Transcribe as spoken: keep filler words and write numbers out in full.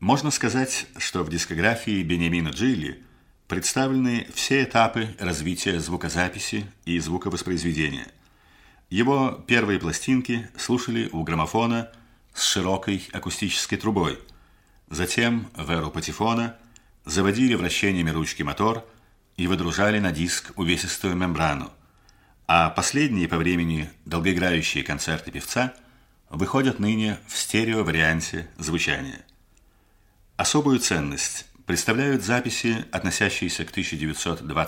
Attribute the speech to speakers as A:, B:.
A: Можно сказать, что в дискографии Бениамина Джилли представлены все этапы развития звукозаписи и звуковоспроизведения. Его первые пластинки слушали у граммофона с широкой акустической трубой, затем в эру патефона заводили вращениями ручки мотор и выдружали на диск увесистую мембрану, а последние по времени долгоиграющие концерты певца выходят ныне в стереоварианте звучания. Особую ценность представляют записи, относящиеся к тысяча девятьсот двадцать